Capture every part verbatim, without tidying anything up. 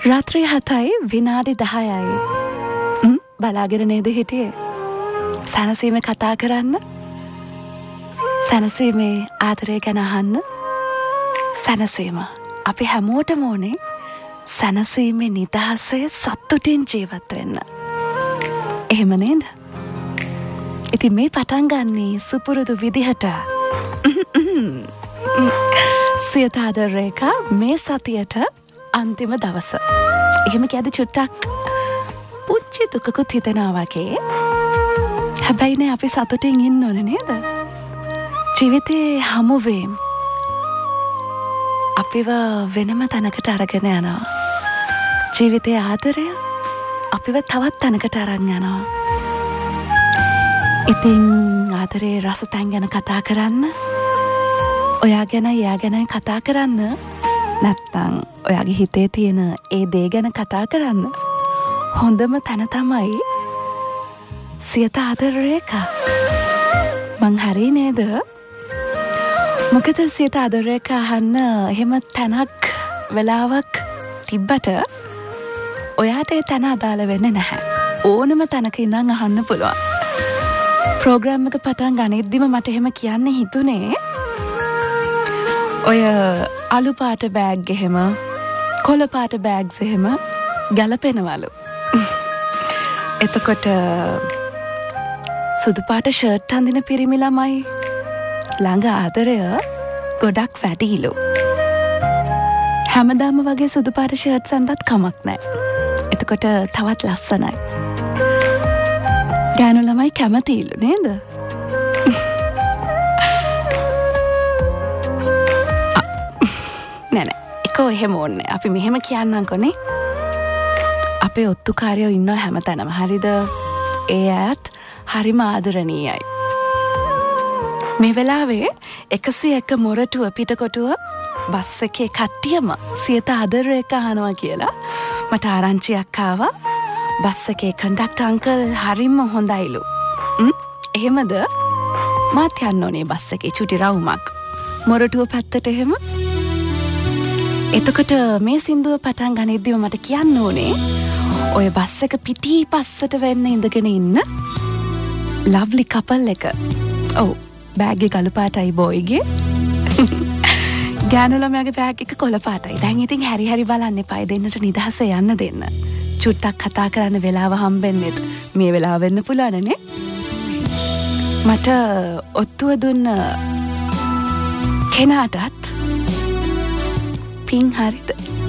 රාත්‍රී හතයි විනාඩි දහයයි. ම් බලාගෙන නේද හිටියේ? සැනසීමේ කතා කරන්න. සැනසීමේ ආදරය ගැන අහන්න. සැනසීම අපි හැමෝටම ඕනේ සැනසීමේ නිදහසේ සතුටින් ජීවත් වෙන්න. එහෙම නේද? ඉතින් මේ පටන් ගන්නේ සුපුරුදු විදිහට. සියත ආදරේකා මේ සතියට අන්තිම දවස. එහෙම කියද චුට්ටක් පුංචි දුකකුත් හිතෙනවා වගේ. හැබැයිනේ අපි සතුටින් ඉන්න ඕනේ නේද? ජීවිතේ හමුවීම් අපිව වෙනම තැනකට අරගෙන යනවා. ජීවිතයේ ආදරය අපිව තවත් තැනකට අරන් යනවා. ඉතින් ආදරේ රස තැන් ගැන කතා කරන්න. ඔයා ගැන එයා ගැන කතා කරන්න. නැත්තං ඔයාගේ හිතේ තියෙන ඒ දේ ගැන කතා කරන්න. හොඳම තැන තමයි සියත ආදරේකා. මං හරි නේද? මොකද සියත ආදරේකා අහන්න එහෙම තැනක් වෙලාවක් තිබ්බට ඔයාට ඒ තැන අදාළ වෙන්නේ නැහැ. ඕනම තැනක ඉඳන් අහන්න පුළුවන්. ප්‍රෝග්‍රෑම් එක පටන් ගනිද්දිම මට එහෙම කියන්න හිතුනේ ඔය අලු පාට බෑග් එහෙම කොළ පාට බෑග්ස් එහෙම ගැලපෙනවලු. එතකොට සුදු පාට ෂර්ට් අඳින පිරිමි ළමයි ළඟ ආදරය ගොඩක් වැඩිලු. හැමදාම වගේ සුදු පාට ෂර්ට්ස් අඳත් කමක් නැහැ. එතකොට තවත් ලස්සනයි. ගෑනු ළමයි කැමතිලු නේද? නෑ නෑ එකෝ එහෙම ඕනේ. අපි මෙහෙම කියන්නම්කොනේ. අපේ ඔත්තුකාරයෝ ඉන්නවා හැමතැනම. හරිද? ඒ අයත් හරිම ආදරණීයයි. මේ වෙලාවේ එකසිය එක මොරටුව පිටකොටුව බස් එකේ කට්ටියම සියත ආදරේක අහනවා කියලා මට ආරංචියක් ආවා. බස් එකේ කන්ඩක්ටර් අංකල් හරිම හොඳයිලු. ම් එහෙමද? මාත් යන්න ඕනේ බස් එකේ චුටි රවුමක්. මොරටුව පැත්තට එහෙම. එතකොට මේ සින්දුව පටන් ගනිද්දිම මට කියන්න ඕනේ ඔය බස් එක පිටි පස්සට වෙන්න ඉඳගෙන ඉන්න ලව්ලි කපල් එක. ඔව් බෑග් එක කළු පාටයි බෝයිගේ. ගෑනු ළමයාගේ බෑග් එක කොළ පාටයි. දැන් ඉතින් හැරි හැරි බලන්න එපා. දෙන්නට නිදහස යන්න දෙන්න. චුට්ටක් කතා කරන්න වෙලාව හම්බෙන්නෙත් මේ වෙලාව වෙන්න පුළුවන් නේ. මට ඔත්තුව දුන්න කෙනාටත් පින් හරිද?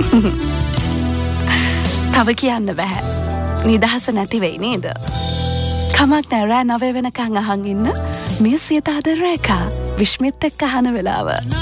තව කියන්න බෑ. නිදහස නැති වෙයි නේද? කමක් නෑ. රෑ නවය වෙනකන් අහන් ඉන්න මේ සියත ආදරේකා විශ්මිත් එක්ක අහන වෙලාව.